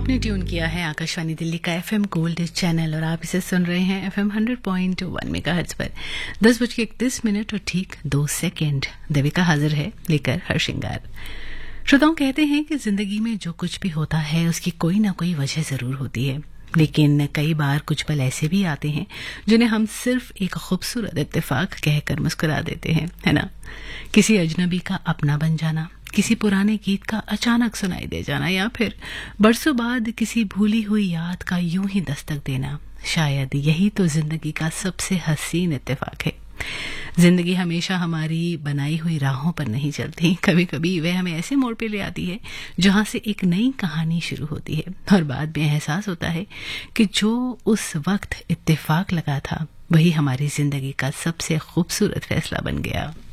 आपने ट्यून किया है आकाशवाणी दिल्ली का एफएम गोल्ड चैनल और आप इसे सुन रहे हैं एफएम 100.1 मेगाहर्ट्ज पर 10:31 और ठीक 2 सेकंड। देविका हाजिर है लेकर हर श्रृंगार। श्रोताओं, कहते हैं कि जिंदगी में जो कुछ भी होता है उसकी कोई ना कोई वजह जरूर होती है, लेकिन कई बार कुछ पल ऐसे भी आते हैं जिन्हें हम सिर्फ एक खूबसूरत इत्तेफाक कहकर मुस्कुरा देते हैं, है ना। किसी अजनबी का अपना बन जाना, किसी पुराने गीत का अचानक सुनाई दे जाना, या फिर बरसों बाद किसी भूली हुई याद का यूं ही दस्तक देना, शायद यही तो जिंदगी का सबसे हसीन इत्तेफाक है। जिंदगी हमेशा हमारी बनाई हुई राहों पर नहीं चलती, कभी कभी वह हमें ऐसे मोड़ पे ले आती है जहां से एक नई कहानी शुरू होती है और बाद में एहसास होता है कि जो उस वक्त इत्तेफाक लगा था वही हमारी जिंदगी का सबसे खूबसूरत फैसला बन गया।